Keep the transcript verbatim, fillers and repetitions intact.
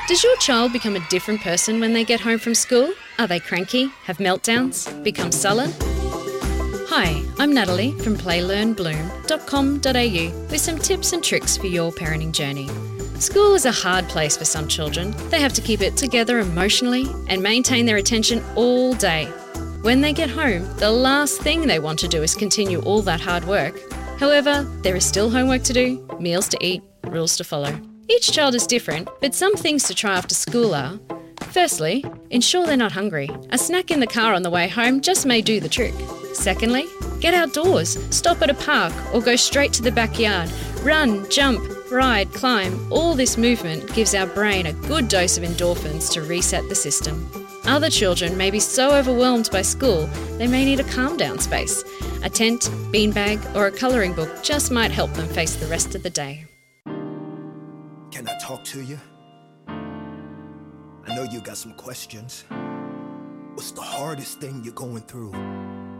Does your child become a different person when they get home from school? Are they cranky, have meltdowns, become sullen? Hi, I'm Natalie from play learn bloom dot com dot a u with some tips and tricks for your parenting journey. School is a hard place for some children. They have to keep it together emotionally and maintain their attention all day. When they get home, the last thing they want to do is continue all that hard work. However, there is still homework to do, meals to eat, rules to follow. Each child is different, but some things to try after school are: firstly, ensure they're not hungry. A snack in the car on the way home just may do the trick. Secondly, get outdoors, stop at a park or go straight to the backyard. Run, jump, ride, climb. All this movement gives our brain a good dose of endorphins to reset the system. Other children may be so overwhelmed by school, they may need a calm down space. A tent, beanbag or a colouring book just might help them face the rest of the day. Can I talk to you? I know you got some questions. What's the hardest thing you're going through?